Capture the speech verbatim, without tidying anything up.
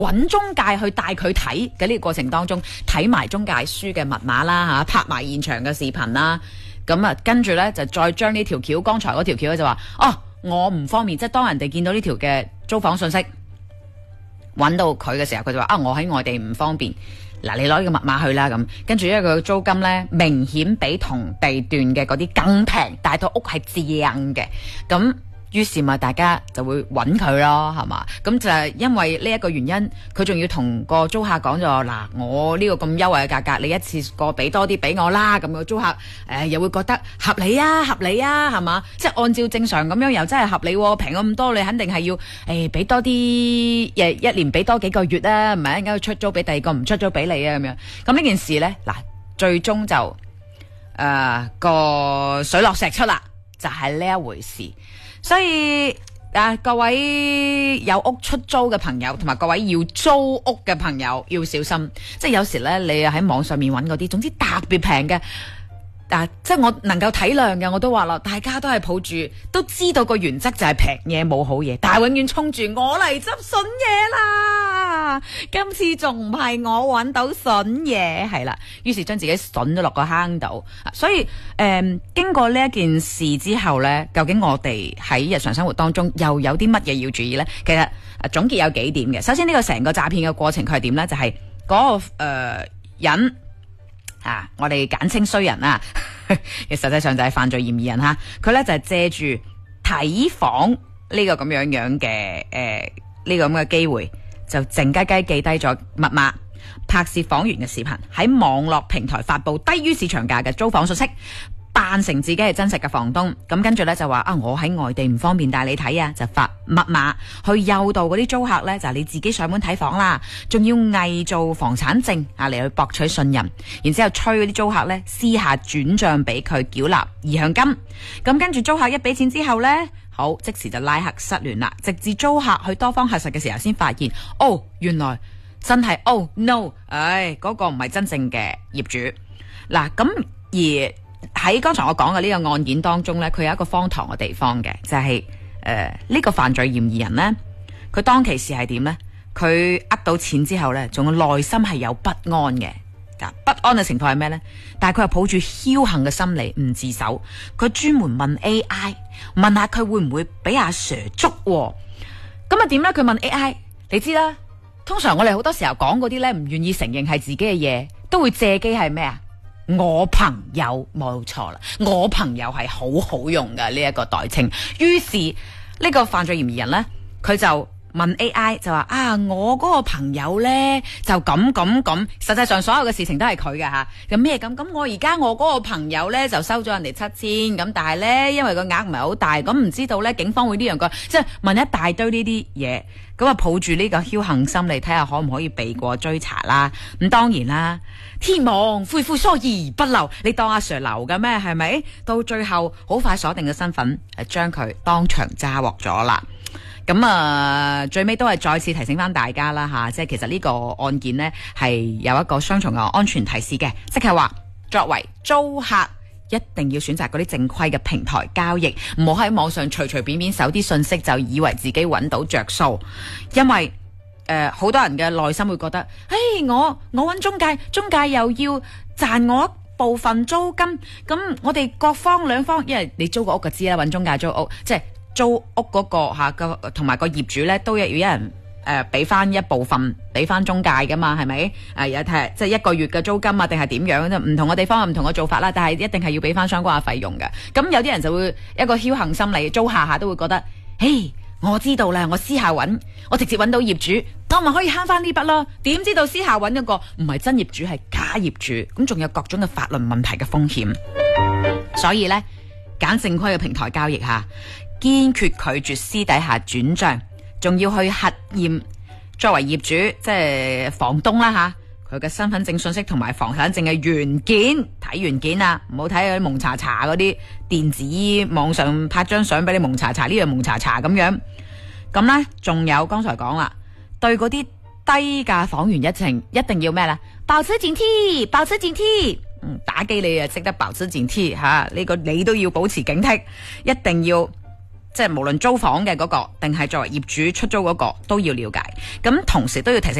揾中介去帶佢睇嘅呢個過程當中，睇埋中介書嘅密碼啦嚇，拍埋現場嘅視頻啦，咁啊跟住呢，就再將呢條橋，剛才嗰條橋就話哦，我唔方便，即係當人哋見到呢條嘅租房信息揾到佢嘅時候，佢就話啊，我喺外地唔方便，嗱你攞呢個密碼去啦咁，跟住因為佢嘅租金呢，明顯比同地段嘅嗰啲更平，但係套屋係正嘅，咁。於是咪大家就會揾佢咯，係嘛？咁就係因為呢一個原因，佢仲要同個租客講咗嗱，我呢個咁優惠嘅價格，你一次過俾多啲俾我啦。咁個租客誒、呃、又會覺得合理啊，合理啊，係嘛？即係按照正常咁樣又真係合理喎，平咗咁多，你肯定係要誒俾、欸、多啲誒一年俾多幾個月啊，唔係應該出租俾第二個唔出租俾你啊咁樣。咁呢件事咧嗱，最終就誒、呃、個水落石出啦，就係、是、呢一回事。所以啊，各位有屋出租嘅朋友，同埋各位要租屋嘅朋友要小心。即係有時咧，你喺網上面揾嗰啲，總之特別平嘅，啊，即係我能夠體諒嘅，我都話啦，大家都係抱住，都知道個原則就係平嘢冇好嘢，但係永遠衝住我嚟執筍嘢啦。今次仲唔係我揾到筍嘢，係啦，於是將自己筍咗落個坑度。所以誒、嗯，經過呢一件事之後呢，究竟我哋喺日常生活當中又有啲乜嘢要注意呢？其實總結有幾點嘅。首先呢個成個詐騙嘅過程佢係點呢？就係、是、嗰、那個誒、呃、人啊，我哋簡稱衰人啊，其實際上就係犯罪嫌疑人哈。佢呢就係、是、借住睇房呢個咁樣樣嘅誒呢個咁嘅機會，就靜雞雞記低咗密碼，拍攝房源嘅視頻，喺網絡平台發布低於市場價嘅租房信息，扮成自己係真實嘅房東，咁跟住呢，就話啊，我喺外地唔方便帶你睇啊，就發密碼去誘導嗰啲租客呢，就係你自己上門睇房啦，仲要偽造房產證啊嚟去博取信任，然之後催嗰啲租客呢，私下轉賬俾佢繳納意向金，咁跟住租客一俾錢之後呢，好即時就拉黑失聯啦，直至租客去多方核實嘅時候先發現，哦，原來真係哦 no， 唉，嗰個唔係真正嘅業主。嗱，咁而喺剛才我講嘅呢個案件當中呢，佢有一個荒唐嘅地方嘅，就係誒呢個犯罪嫌疑人呢，佢當其時係點呢？佢呃到錢之後呢，仲有內心係有不安嘅。不安嘅情況係咩呢？但係佢係抱住僥倖嘅心理唔自首，佢專門問 A I， 問下佢會唔會俾阿 Sir 捉。咁啊點呢？佢問 A I， 你知啦，通常我哋好多時候講嗰啲呢，唔願意承認係自己嘅嘢，都會借機係咩啊？我朋友，冇錯啦，我朋友係好好用噶呢一個代稱。於是呢個犯罪嫌疑人呢，佢就問 A I 就話啊，我嗰個朋友呢，就咁咁咁，實際上所有嘅事情都係佢嘅吓。咁咩咁？咁我而家我嗰個朋友呢，就收咗人哋七千，咁但係呢，因為個額唔係好大，咁唔知道呢，警方會呢樣個，即係問一大堆呢啲嘢，咁啊抱住呢個僥倖心理，睇下可唔可以避過追查啦。咁當然啦，天網恢恢疏而不漏，你當阿 Sir 流嘅咩？係咪？到最後好快鎖定嘅身份，係將佢當場揸獲咗啦。咁啊，最尾都係再次提醒翻大家啦吓，即係其實呢個案件呢係有一個雙重嘅安全提示嘅，即係話作為租客一定要選擇嗰啲正規嘅平台交易，唔好喺網上隨隨便便搜啲信息就以為自己揾到着數，因為誒好、呃、多人嘅內心會覺得，誒我我揾中介，中介又要賺我一部分租金，咁我哋各方兩方，因為你租個屋就知啦，揾中介租屋即係。租屋嗰、那個吓個同埋個業主咧，都要一人誒俾翻一部分俾翻中介噶嘛，係咪？誒有睇即係一個月嘅租金啊，定係點樣？即唔同嘅地方有唔同嘅做法啦，但係一定係要俾翻相關嘅費用嘅。咁有啲人就會一個僥倖心理，租下下都會覺得，嘿，我知道啦，我私下揾，我直接揾到業主，我咪可以慳翻呢筆咯。點知道私下揾一個唔係真業主係假業主，咁仲有各種嘅法律問題嘅風險。所以咧，揀正規嘅平台交易下。堅決拒絕私底下轉賬，仲要去核驗作為業主即係房東啦吓，佢嘅身份證信息同埋房產證嘅原件，睇原件啊，唔好睇嗰啲蒙查查嗰啲電子網上拍張相俾你蒙查查呢樣蒙查查咁樣。咁呢，仲有剛才講啦，對嗰啲低價房源一程一定要咩啦？保持警惕，保持警惕。嗯，打機你啊識得保持警惕吓，呢個你都要保持警惕，一定要。 即係無論租房嘅嗰個，定係作為業主出租嗰個，都要了解。咁同時都要提醒